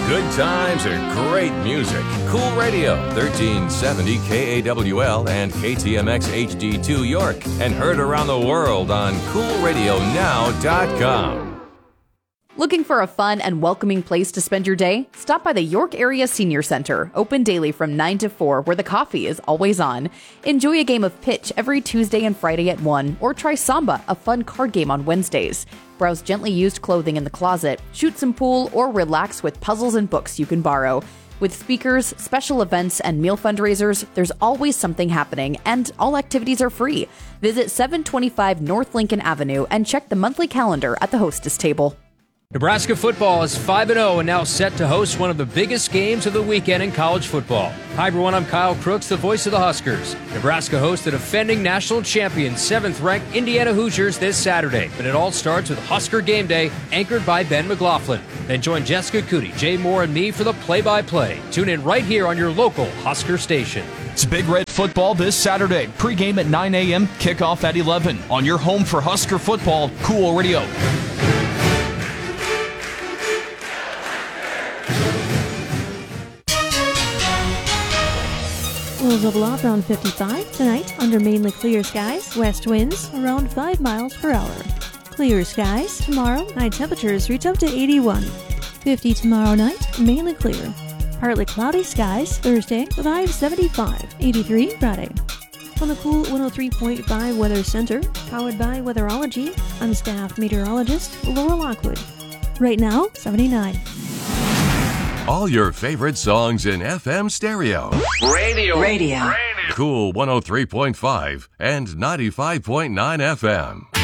Good times and great music. Cool Radio, 1370 KAWL and KTMX HD2 York. And heard around the world on CoolRadioNow.com. Looking for a fun and welcoming place to spend your day? Stop by the York Area Senior Center, open daily from 9 to 4, where the coffee is always on. Enjoy a game of pitch every Tuesday and Friday at 1, or try Samba, a fun card game on Wednesdays. Browse gently used clothing in the closet, shoot some pool, or relax with puzzles and books you can borrow. With speakers, special events, and meal fundraisers, there's always something happening, and all activities are free. Visit 725 North Lincoln Avenue and check the monthly calendar at the hostess table. Nebraska football is 5-0 and now set to host one of the biggest games of the weekend in college football. Hi everyone, I'm Kyle Crooks, the voice of the Huskers. Nebraska hosts the defending national champion, 7th-ranked Indiana Hoosiers this Saturday. But it all starts with Husker Game Day, anchored by Ben McLaughlin. Then join Jessica Cootie, Jay Moore, and me for the play-by-play. Tune in right here on your local Husker station. It's Big Red football this Saturday. Pre-game at 9 a.m., kickoff at 11. On your home for Husker football, Cool Radio. Lows of low around 55. Tonight, under mainly clear skies, west winds around 5 miles per hour. Clear skies. Tomorrow, night temperatures reach up to 81. 50 tomorrow night, mainly clear. Partly cloudy skies Thursday with high of 75. 83 Friday. From the Cool 103.5 Weather Center, powered by Weatherology, I'm staff meteorologist Laura Lockwood. Right now, 79. All your favorite songs in FM stereo. Radio. Radio. Cool 103.5 and 95.9 FM.